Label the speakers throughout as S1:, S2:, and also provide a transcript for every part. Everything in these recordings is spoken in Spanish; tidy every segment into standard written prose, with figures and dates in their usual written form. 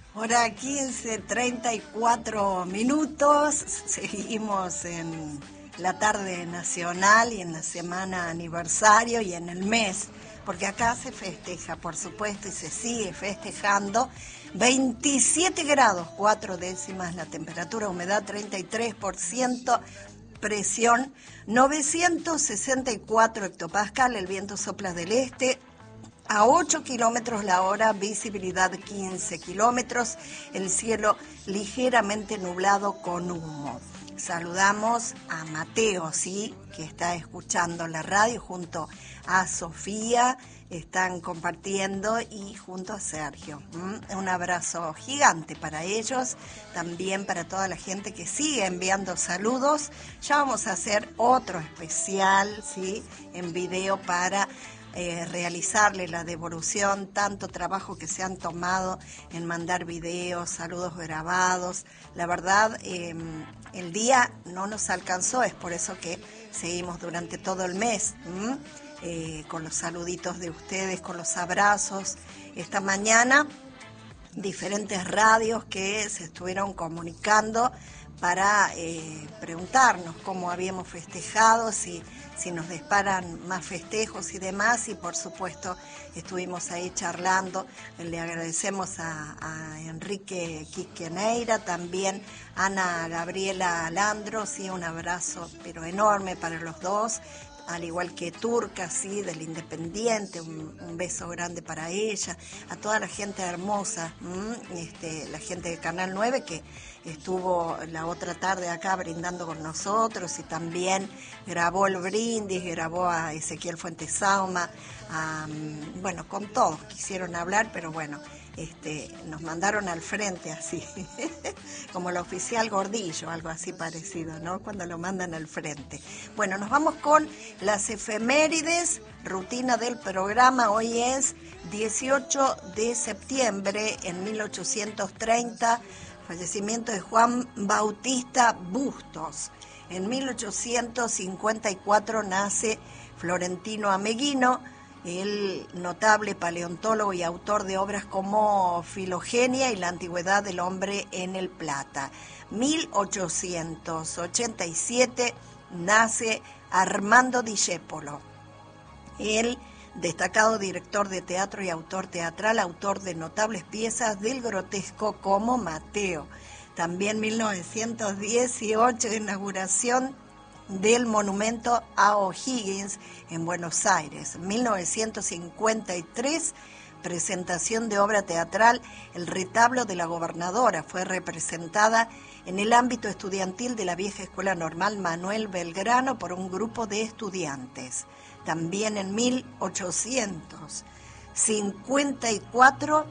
S1: Hora 15:34. Seguimos en la tarde nacional y en la semana aniversario y en el mes, porque acá se festeja, por supuesto, y se sigue festejando. 27 grados, 4 décimas la temperatura, humedad 33%, presión 964 hectopascal, el viento sopla del este a 8 kilómetros la hora, visibilidad 15 kilómetros, el cielo ligeramente nublado con humo. Saludamos a Mateo, ¿sí?, que está escuchando la radio junto a Sofía, están compartiendo, y junto a Sergio. Un abrazo gigante para ellos, también para toda la gente que sigue enviando saludos. Ya vamos a hacer otro especial, ¿sí?, en video para realizarle la devolución, tanto trabajo que se han tomado en mandar videos, saludos grabados. La verdad, el día no nos alcanzó, es por eso que seguimos durante todo el mes, con los saluditos de ustedes, con los abrazos. Esta mañana, diferentes radios que se estuvieron comunicando para preguntarnos cómo habíamos festejado, si nos disparan más festejos y demás, y por supuesto estuvimos ahí charlando. Le agradecemos a Enrique Quisqueneira, también Ana Gabriela Alandro, sí, un abrazo pero enorme para los dos, al igual que Turca, sí, del Independiente, un beso grande para ella, a toda la gente hermosa, la gente de Canal 9 que estuvo la otra tarde acá brindando con nosotros, y también grabó el brindis, grabó a Ezequiel Fuentesauma, bueno, con todos quisieron hablar, pero bueno, nos mandaron al frente así, como el oficial Gordillo, algo así parecido, ¿no?, cuando lo mandan al frente. Bueno, nos vamos con las efemérides, rutina del programa. Hoy es 18 de septiembre, en 1830, fallecimiento de Juan Bautista Bustos. En 1854 nace Florentino Ameghino, el notable paleontólogo y autor de obras como Filogenia y la antigüedad del hombre en el Plata. 1887 nace Armando Discépolo, el destacado director de teatro y autor teatral, autor de notables piezas del grotesco como Mateo. También 1918, inauguración del monumento a O'Higgins en Buenos Aires. 1953, presentación de obra teatral El retablo de la gobernadora. Fue representada en el ámbito estudiantil de la vieja Escuela Normal Manuel Belgrano por un grupo de estudiantes. También en 1854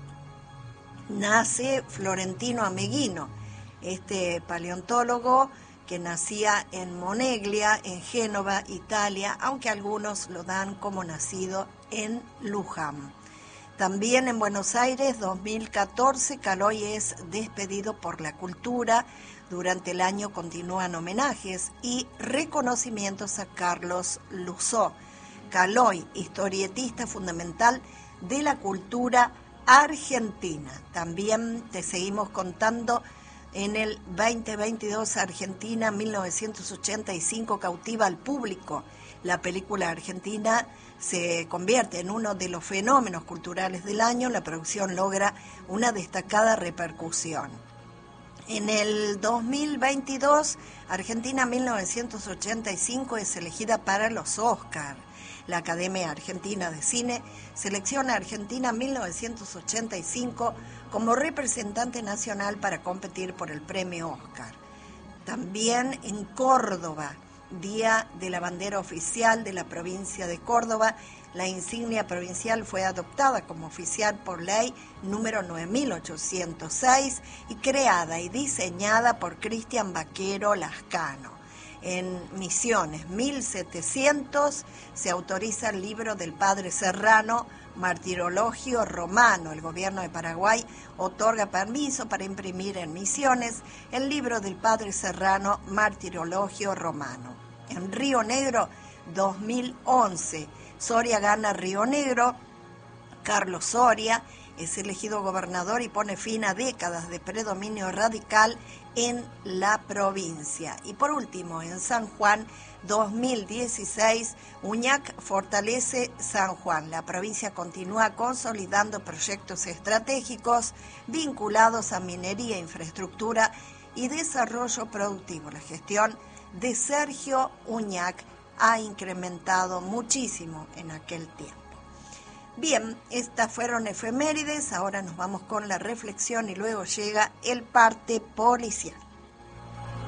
S1: nace Florentino Ameghino, este paleontólogo que nacía en Moneglia, en Génova, Italia, aunque algunos lo dan como nacido en Luján. También en Buenos Aires, 2014, Caloi es despedido por la cultura. Durante el año continúan homenajes y reconocimientos a Carlos Luzó. Caloi, historietista fundamental de la cultura argentina. También te seguimos contando. En el 2022, Argentina, 1985, cautiva al público. La película argentina se convierte en uno de los fenómenos culturales del año. La producción logra una destacada repercusión. En el 2022, Argentina 1985 es elegida para los Oscar. La Academia Argentina de Cine selecciona a Argentina 1985 como representante nacional para competir por el premio Oscar. También en Córdoba, Día de la Bandera Oficial de la provincia de Córdoba, la insignia provincial fue adoptada como oficial por ley número 9806 y creada y diseñada por Cristian Vaquero Lascano. En Misiones 1700 se autoriza el libro del Padre Serrano, Martirologio Romano. El gobierno de Paraguay otorga permiso para imprimir en Misiones el libro del Padre Serrano, Martirologio Romano. En Río Negro, 2011, Soria gana Río Negro. Carlos Soria es elegido gobernador y pone fin a décadas de predominio radical en la provincia. Y por último, en San Juan, 2016, Uñac fortalece San Juan. La provincia continúa consolidando proyectos estratégicos vinculados a minería, infraestructura y desarrollo productivo. La gestión de Sergio Uñac ha incrementado muchísimo en aquel tiempo. Bien, estas fueron efemérides, ahora nos vamos con la reflexión y luego llega el parte policial.